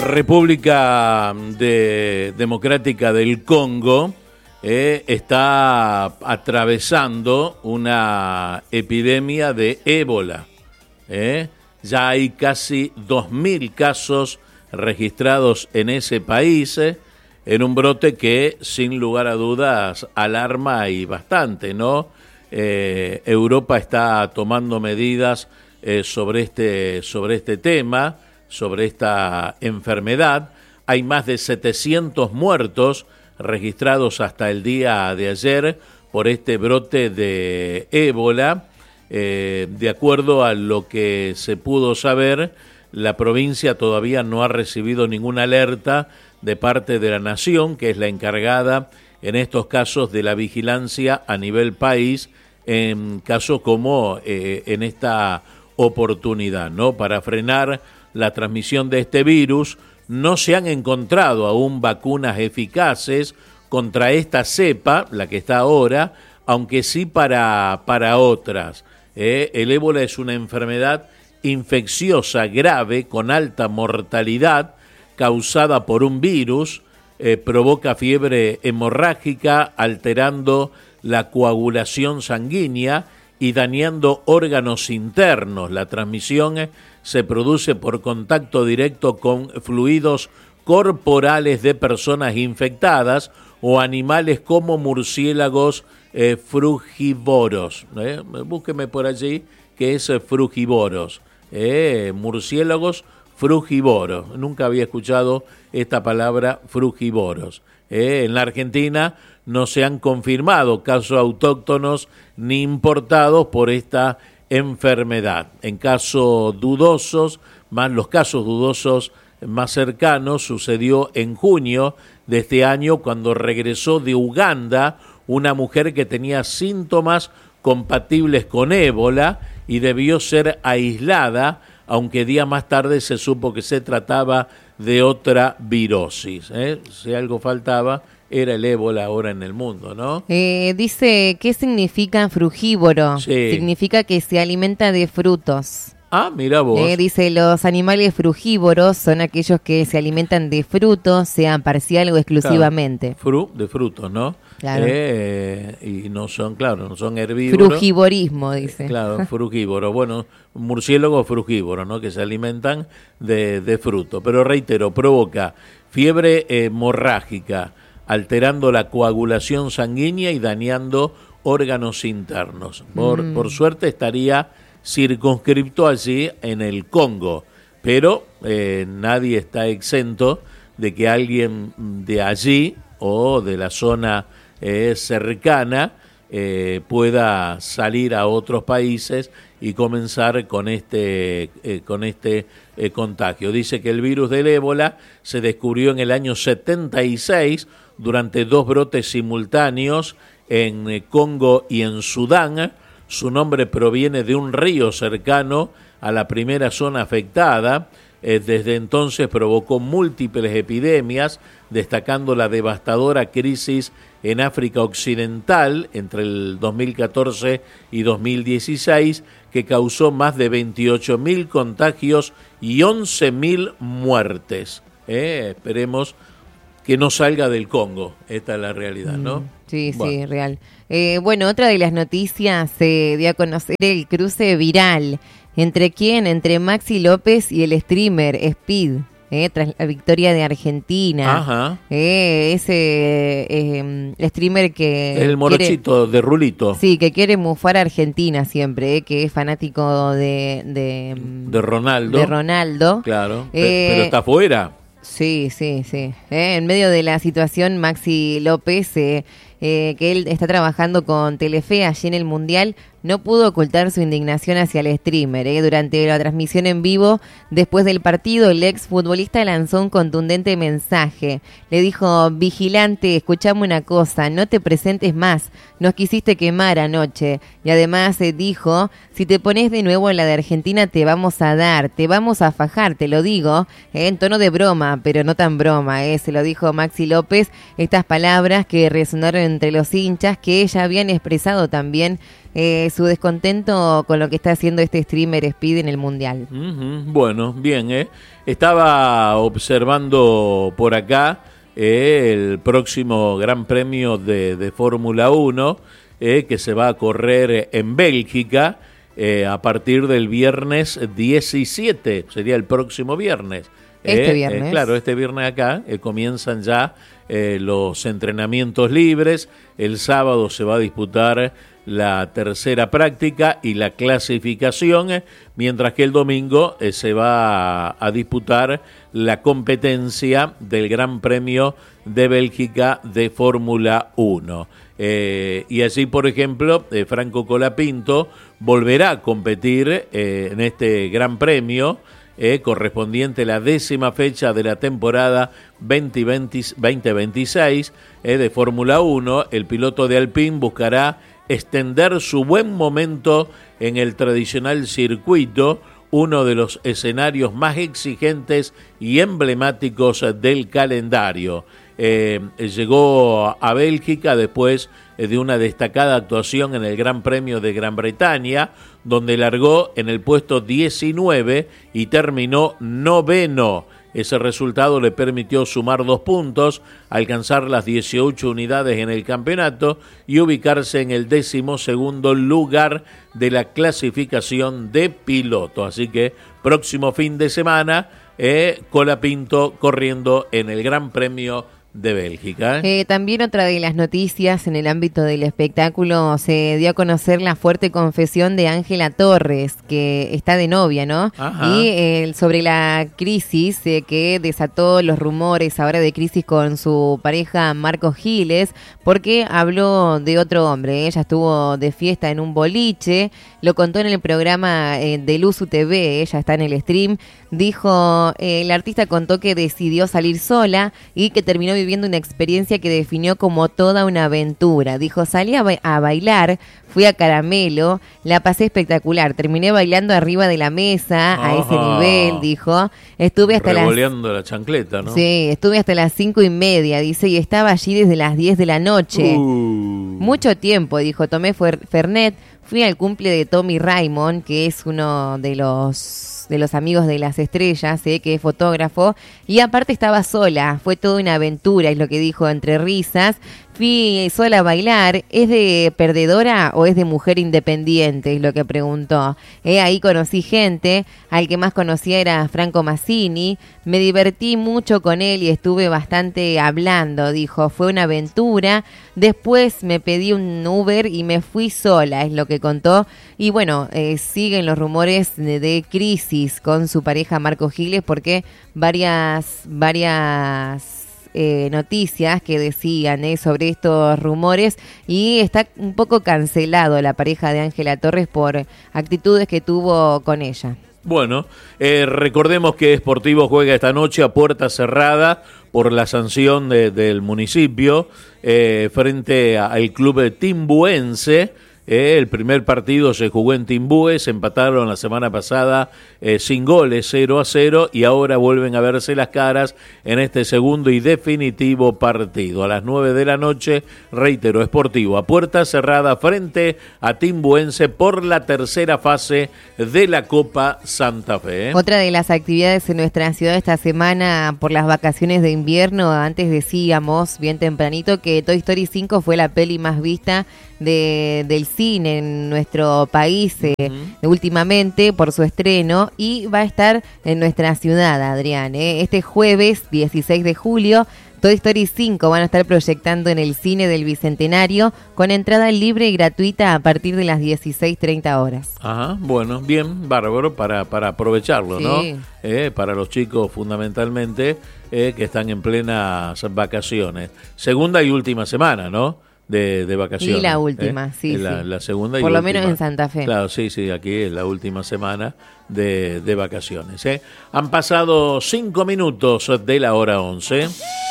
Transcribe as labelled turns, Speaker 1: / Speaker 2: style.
Speaker 1: República Democrática del Congo está atravesando una epidemia de ébola. Ya hay casi 2.000 casos registrados en ese país, en un brote que sin lugar a dudas alarma y bastante, ¿no? Europa está tomando medidas sobre este tema, sobre esta enfermedad. Hay más de 700 muertos registrados hasta el día de ayer por este brote de ébola. De acuerdo a lo que se pudo saber, la provincia todavía no ha recibido ninguna alerta de parte de la nación, que es la encargada en estos casos de la vigilancia a nivel país, en casos como en esta oportunidad, ¿no? Para frenar la transmisión de este virus, no se han encontrado aún vacunas eficaces contra esta cepa, la que está ahora, aunque sí para otras. El ébola es una enfermedad infecciosa grave con alta mortalidad causada por un virus, provoca fiebre hemorrágica, alterando la coagulación sanguínea y dañando órganos internos. La transmisión se produce por contacto directo con fluidos corporales de personas infectadas o animales como murciélagos frugívoros. Búsqueme por allí qué es frugívoros. Murciélagos frugívoros. Nunca había escuchado esta palabra frugívoros. En la Argentina no se han confirmado casos autóctonos ni importados por esta enfermedad. En casos dudosos, los casos dudosos más cercanos, sucedió en junio de este año cuando regresó de Uganda una mujer que tenía síntomas compatibles con ébola y debió ser aislada, aunque días más tarde se supo que se trataba de otra virosis. Si algo faltaba, era el ébola ahora en el mundo, ¿no?
Speaker 2: Dice, ¿qué significa frugívoro?
Speaker 1: Sí.
Speaker 2: Significa que se alimenta de frutos.
Speaker 1: Ah, mira vos.
Speaker 2: Dice, los animales frugívoros son aquellos que se alimentan de frutos, sean parcial o exclusivamente.
Speaker 1: Claro, de frutos, ¿no?
Speaker 2: Claro.
Speaker 1: Y no son herbívoros.
Speaker 2: Frugivorismo, dice.
Speaker 1: Claro, frugívoro. Bueno, murciélagos frugívoros, ¿no? Que se alimentan de fruto. Pero reitero, provoca fiebre hemorrágica, alterando la coagulación sanguínea y dañando órganos internos. Por suerte estaría circunscripto allí en el Congo, pero nadie está exento de que alguien de allí o de la zona cercana pueda salir a otros países y comenzar con este contagio. Dice que el virus del ébola se descubrió en el año 76 durante 2 brotes simultáneos en Congo y en Sudán. Su nombre proviene de un río cercano a la primera zona afectada. Desde entonces provocó múltiples epidemias, destacando la devastadora crisis en África Occidental entre el 2014 y 2016, que causó más de 28.000 contagios y 11.000 muertes. Esperemos que no salga del Congo. Esta es la realidad, ¿no?
Speaker 2: Sí, bueno. Sí, real. Bueno, otra de las noticias se dio a conocer el cruce viral. ¿Entre quién? Entre Maxi López y el streamer Speed, tras la victoria de Argentina.
Speaker 1: Ajá.
Speaker 2: Ese streamer que...
Speaker 1: El morochito de Rulito.
Speaker 2: Sí, que quiere mufar a Argentina siempre, que es fanático de
Speaker 1: Ronaldo.
Speaker 2: De Ronaldo.
Speaker 1: Claro, pero está afuera.
Speaker 2: Sí. En medio de la situación, Maxi López, que él está trabajando con Telefe allí en el Mundial, no pudo ocultar su indignación hacia el streamer. Durante la transmisión en vivo, después del partido, el ex futbolista lanzó un contundente mensaje. Le dijo: vigilante, escuchame una cosa, no te presentes más, nos quisiste quemar anoche. Y además dijo: si te pones de nuevo en la de Argentina te vamos a dar, te vamos a fajar, te lo digo, en tono de broma, pero no tan broma. Se lo dijo Maxi López, estas palabras que resonaron entre los hinchas que ya habían expresado también su descontento con lo que está haciendo este streamer Speed en el Mundial.
Speaker 1: Bueno, bien, estaba observando por acá el próximo Gran Premio de Fórmula 1 que se va a correr en Bélgica a partir del viernes 17, sería el próximo viernes.
Speaker 2: Este viernes.
Speaker 1: Claro, este viernes acá comienzan ya los entrenamientos libres. El sábado se va a disputar la tercera práctica y la clasificación, mientras que el domingo se va a disputar la competencia del Gran Premio de Bélgica de Fórmula 1. Y así, por ejemplo, Franco Colapinto volverá a competir en este Gran Premio correspondiente a la 10ª fecha de la temporada 2026 de Fórmula 1. El piloto de Alpine buscará extender su buen momento en el tradicional circuito, uno de los escenarios más exigentes y emblemáticos del calendario. Llegó a Bélgica después de una destacada actuación en el Gran Premio de Gran Bretaña, donde largó en el puesto 19 y terminó 9º. Ese resultado le permitió sumar 2 puntos, alcanzar las 18 unidades en el campeonato y ubicarse en el 12º lugar de la clasificación de piloto. Así que próximo fin de semana, Colapinto corriendo en el Gran Premio de Bélgica.
Speaker 2: También otra de las noticias en el ámbito del espectáculo, se dio a conocer la fuerte confesión de Ángela Torres, que está de novia, ¿no?
Speaker 1: Ajá.
Speaker 2: Y sobre la crisis que desató los rumores ahora de crisis con su pareja Marcos Giles, porque habló de otro hombre. Ella estuvo de fiesta en un boliche, lo contó en el programa de Luzu TV, ella está en el stream. Dijo, el artista contó que decidió salir sola y que terminó viviendo una experiencia que definió como toda una aventura. Dijo, salí a bailar, fui a Caramelo, la pasé espectacular, terminé bailando arriba de la mesa, a ese nivel, dijo. Estuve hasta
Speaker 1: revoleando la chancleta, ¿no?
Speaker 2: Sí, estuve hasta las 5:30, dice, y estaba allí desde las 10 de la noche. Mucho tiempo, dijo, tomé Fernet, fui al cumple de Tommy Raymond, que es uno de los amigos de las estrellas, que es fotógrafo, y aparte estaba sola, fue toda una aventura, es lo que dijo entre risas. Fui sola a bailar, ¿es de perdedora o es de mujer independiente? Es lo que preguntó. Ahí conocí gente, al que más conocía era Franco Massini, me divertí mucho con él y estuve bastante hablando, dijo, fue una aventura, después me pedí un Uber y me fui sola, es lo que contó. Y bueno, siguen los rumores de crisis con su pareja Marco Giles, porque varias noticias que decían sobre estos rumores, y está un poco cancelado la pareja de Ángela Torres por actitudes que tuvo con ella.
Speaker 1: Bueno, recordemos que Sportivo juega esta noche a puerta cerrada por la sanción del municipio frente al club timbuense. El primer partido se jugó en Timbúes, se empataron la semana pasada sin goles, 0-0, y ahora vuelven a verse las caras en este segundo y definitivo partido. A las 9 de la noche, reitero, Sportivo a puerta cerrada frente a Timbuense por la tercera fase de la Copa Santa Fe.
Speaker 2: Otra de las actividades en nuestra ciudad esta semana por las vacaciones de invierno, antes decíamos bien tempranito que Toy Story 5 fue la peli más vista del cine en nuestro país últimamente por su estreno, y va a estar en nuestra ciudad, Adrián. Este jueves 16 de julio Toy Story 5 van a estar proyectando en el cine del Bicentenario con entrada libre y gratuita a partir de las 16:30 horas.
Speaker 1: Ajá, bueno, bien, bárbaro para aprovecharlo, sí, ¿no? Para los chicos fundamentalmente que están en plenas vacaciones. Segunda y última semana, ¿no? De vacaciones.
Speaker 2: Y la última, sí,
Speaker 1: la segunda y
Speaker 2: por
Speaker 1: última.
Speaker 2: Lo menos en Santa Fe.
Speaker 1: Claro, sí, aquí es la última semana de vacaciones. Han pasado 5 minutos de la hora 11.